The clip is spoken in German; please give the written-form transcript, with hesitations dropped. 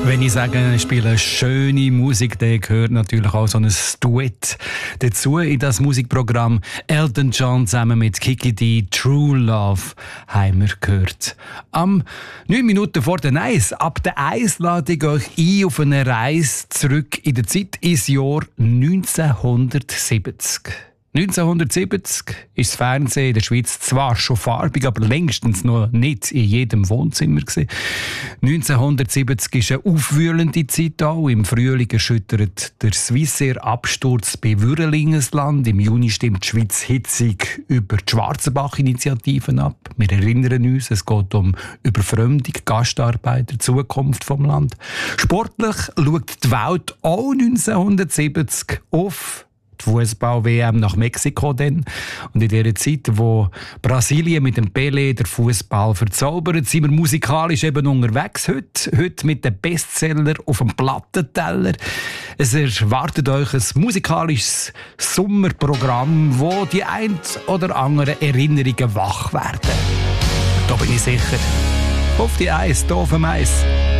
Wenn ich sage, ich spiele schöne Musik, dann gehört natürlich auch so ein Duett dazu in das Musikprogramm. Elton John zusammen mit Kiki D, True Love, haben wir gehört. Am 9 Minuten vor der 1, ab der 1 lade ich euch ein auf eine Reise zurück in der Zeit ins Jahr 1970. 1970 ist das Fernsehen in der Schweiz zwar schon farbig, aber längstens noch nicht in jedem Wohnzimmer gewesen. 1970 ist eine aufwühlende Zeit auch. Im Frühling erschüttert der Swissair-Absturz bei Würrelingesland. Im Juni stimmt die Schweiz hitzig über die Schwarzenbach-Initiativen ab. Wir erinnern uns, es geht um Überfremdung, Gastarbeiter, Zukunft vom Land. Sportlich schaut die Welt auch 1970 auf die Fußball-WM nach Mexiko dann. Und in dieser Zeit, wo Brasilien mit dem Pelé der Fußball verzaubert, sind wir musikalisch eben unterwegs heute mit den Bestseller auf dem Plattenteller. Es erwartet euch ein musikalisches Sommerprogramm, wo die ein oder anderen Erinnerungen wach werden. Da bin ich sicher. Auf die Eis, hier auf dem Eis.